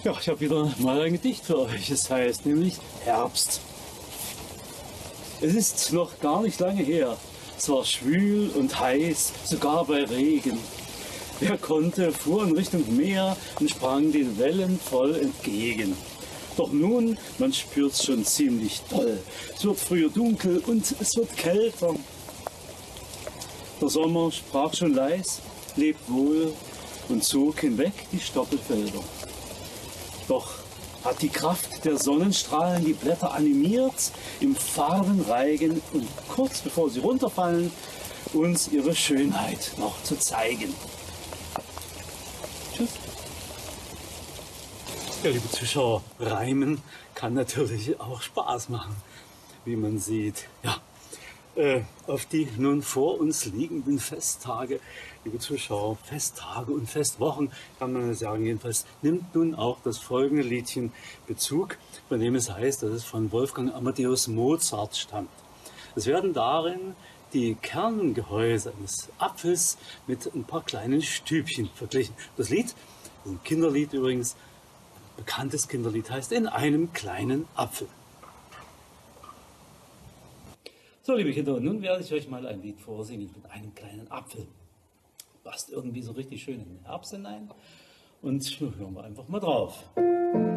Ja, ich habe wieder mal ein Gedicht für euch. Es heißt nämlich Herbst. Es ist noch gar nicht lange her. Es war schwül und heiß, sogar bei Regen. Wer konnte, fuhr in Richtung Meer und sprang den Wellen voll entgegen. Doch nun, man spürt's schon ziemlich doll. Es wird früher dunkel und es wird kälter. Der Sommer sprach schon leis, lebt wohl und zog hinweg die Stoppelfelder. Doch hat die Kraft der Sonnenstrahlen die Blätter animiert, im Farbenreigen und kurz bevor sie runterfallen, uns ihre Schönheit noch zu zeigen. Tschüss. Ja, liebe Zuschauer, Reimen kann natürlich auch Spaß machen, wie man sieht. Ja, auf die nun vor uns liegenden Festtage, liebe Zuschauer, Festtage und Festwochen, kann man sagen, jedenfalls nimmt nun auch das folgende Liedchen Bezug, bei dem es heißt, dass es von Wolfgang Amadeus Mozart stammt. Es werden darin die Kerngehäuse eines Apfels mit ein paar kleinen Stübchen verglichen. Das Lied, ein Kinderlied übrigens, ein bekanntes Kinderlied, heißt In einem kleinen Apfel. So, liebe Kinder, nun werde ich euch mal ein Lied vorsingen mit einem kleinen Apfel. Passt irgendwie so richtig schön in den Herbst hinein. Und hören wir einfach mal drauf.